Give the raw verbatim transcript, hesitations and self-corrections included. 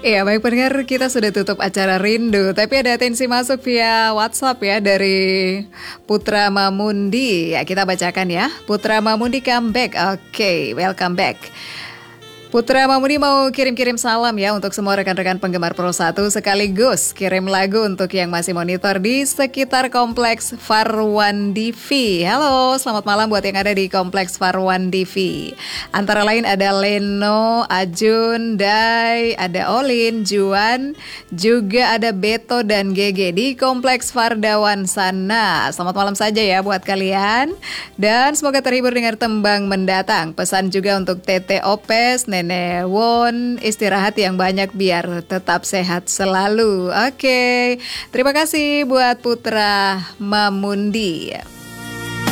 Iya, baik pendengar, kita sudah tutup acara Rindu, tapi ada atensi masuk via WhatsApp ya dari Putra Mamundi. Ya, kita bacakan ya. Putra Mamundi comeback. Oke, welcome back. Putra Mamundi mau kirim-kirim salam ya untuk semua rekan-rekan penggemar Pro satu, sekaligus kirim lagu untuk yang masih monitor di sekitar Kompleks Farwandi-V. Halo, selamat malam buat yang ada di Kompleks Farwandi-V. Antara lain ada Leno, Ajun, Dai, ada Olin, Juan, juga ada Beto dan G G di Kompleks Fardawan sana. Selamat malam saja ya buat kalian. Dan semoga terhibur dengan tembang mendatang. Pesan juga untuk Tete Opes, Nenek Won, istirahat yang banyak biar tetap sehat selalu. Oke, terima kasih buat Putra Mamundi.